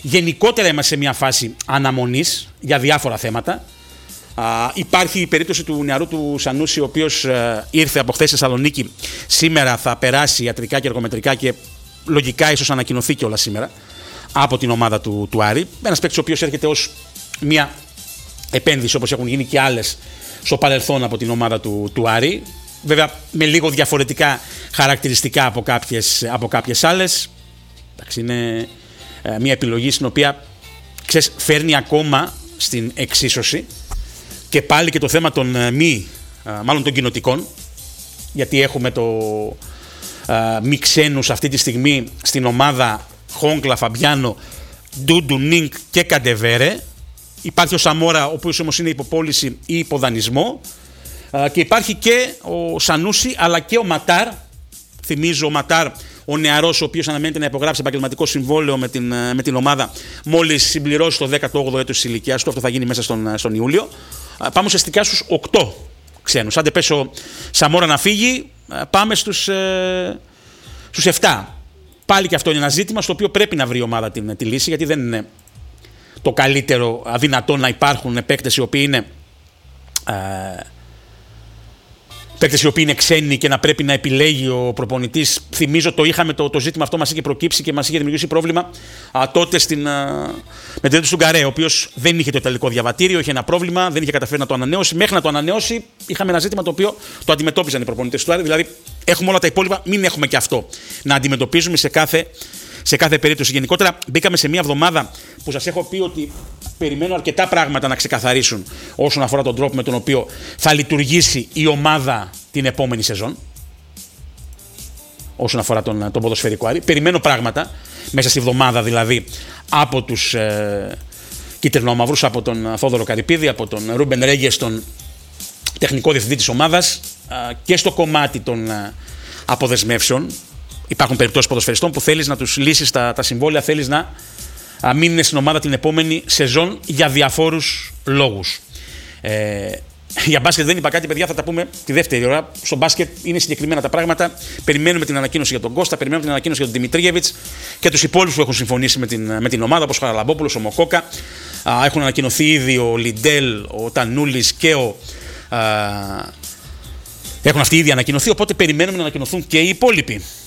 Γενικότερα είμαστε σε μια φάση αναμονής για διάφορα θέματα. Υπάρχει η περίπτωση του νεαρού του Σανούση, ο οποίος ήρθε από χθες στη Θεσσαλονίκη. Σήμερα θα περάσει ιατρικά και εργομετρικά και λογικά ίσως ανακοινωθεί κιόλας σήμερα από την ομάδα του Άρη. Ένας παίκτης ο οποίος έρχεται ως μια επένδυση, όπως έχουν γίνει και άλλες στο παρελθόν από την ομάδα του Άρη. Βέβαια με λίγο διαφορετικά χαρακτηριστικά από κάποιες άλλες. Εντάξει, είναι μια επιλογή στην οποία φέρνει ακόμα στην εξίσωση και πάλι και το θέμα των των κοινοτικών, γιατί έχουμε το μη ξένους αυτή τη στιγμή στην ομάδα Χόγκλα, Φαμπιάνο, Ντούντου, Νίνκ και Καντεβέρε. Υπάρχει ο Σαμόρα, ο οποίος όμως είναι υποπόληση ή υποδανισμό, και υπάρχει και ο Σανούση αλλά και ο Ματάρ. Θυμίζω ο Ματάρ, ο νεαρός, ο οποίος αναμένεται να υπογράψει επαγγελματικό συμβόλαιο με την ομάδα μόλις συμπληρώσει το 18ο έτος της ηλικίας του. Αυτό θα γίνει μέσα στον Ιούλιο. Πάμε ουσιαστικά στους 8 ξένους. Άντε πες ο Σαμόρα να φύγει, πάμε στους 7. Πάλι και αυτό είναι ένα ζήτημα στο οποίο πρέπει να βρει η ομάδα τη λύση, γιατί δεν είναι το καλύτερο αδυνατό να υπάρχουν παίκτες οι οποίοι είναι ξένοι και να πρέπει να επιλέγει ο προπονητής. Θυμίζω το ζήτημα αυτό μας είχε προκύψει και μας είχε δημιουργήσει πρόβλημα τότε με την του Γκαρέ, ο οποίος δεν είχε το ιταλικό διαβατήριο, είχε ένα πρόβλημα, δεν είχε καταφέρει να το ανανεώσει. Μέχρι να το ανανεώσει, είχαμε ένα ζήτημα το οποίο το αντιμετώπιζαν οι προπονητές του Άρη. Δηλαδή, έχουμε όλα τα υπόλοιπα, μην έχουμε και αυτό να αντιμετωπίζουμε σε κάθε περίπτωση. Γενικότερα, μπήκαμε σε μια εβδομάδα που σας έχω πει ότι περιμένω αρκετά πράγματα να ξεκαθαρίσουν όσον αφορά τον τρόπο με τον οποίο θα λειτουργήσει η ομάδα την επόμενη σεζόν. Όσον αφορά τον ποδοσφαιρικό Άρη. Περιμένω πράγματα μέσα στη εβδομάδα, δηλαδή από τους κυτρινόμαυρους, από τον Θόδωρο Καρυπίδη, από τον Ρούμπεν Ρέγγες, τον τεχνικό διευθυντή της ομάδας, και στο κομμάτι των αποδεσμεύσεων. Υπάρχουν περιπτώσεις ποδοσφαιριστών που θέλεις να τους λύσεις τα συμβόλαια, θέλεις να μείνουν στην ομάδα την επόμενη σεζόν για διαφόρους λόγους. Για μπάσκετ δεν είπα κάτι, παιδιά, θα τα πούμε τη δεύτερη ώρα. Στο μπάσκετ είναι συγκεκριμένα τα πράγματα. Περιμένουμε την ανακοίνωση για τον Κώστα, περιμένουμε την ανακοίνωση για τον Δημητρίεβιτς και τους υπόλοιπους που έχουν συμφωνήσει με την ομάδα, όπως ο Χαραλαμπόπουλος, ο Μοκόκα. Έχουν ανακοινωθεί ήδη ο Λιντέλ, ο Τανούλης και έχουν αυτοί ήδη ανακοινωθεί, οπότε περιμένουμε να ανακοινωθούν και οι υπόλοιποι.